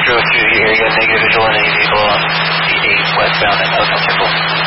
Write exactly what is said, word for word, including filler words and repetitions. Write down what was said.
drove through here, you got negative visual on a vehicle on eight westbound at Elkhorn Circle.